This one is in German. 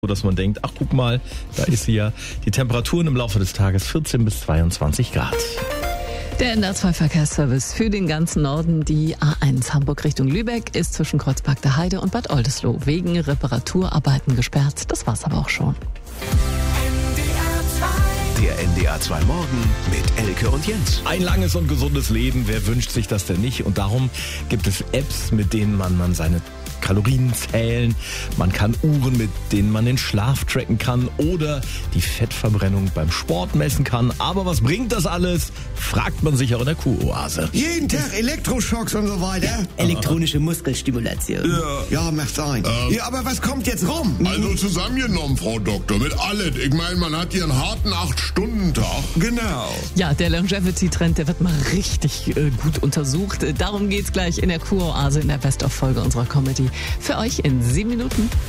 dass man denkt, ach guck mal, da ist sie ja. Die Temperaturen im Laufe des Tages 14 bis 22 Grad. Der NDR2-Verkehrsservice für den ganzen Norden. Die A1 Hamburg Richtung Lübeck ist zwischen Kreuzberg der Heide und Bad Oldesloe wegen Reparaturarbeiten gesperrt. Das war's aber auch schon. Der NDR2 Morgen mit Elke und Jens. Ein langes und gesundes Leben, wer wünscht sich das denn nicht? Und darum gibt es Apps, mit denen man seine Kalorien zählen. Man kann Uhren, mit denen man den Schlaf tracken kann oder die Fettverbrennung beim Sport messen kann. Aber was bringt das alles? Fragt man sich auch in der Kuroase. Jeden Tag Elektroschocks und so weiter. Elektronische Muskelstimulation. Ja, macht sein. Ja, aber was kommt jetzt rum? Also zusammengenommen, Frau Doktor, mit allem. Ich meine, man hat hier einen harten 8-Stunden-Tag. Genau. Ja, der Longevity-Trend, der wird mal richtig gut untersucht. Darum geht's gleich in der Kuroase in der Best-of-Folge unserer Comedy. Für euch in 7 Minuten.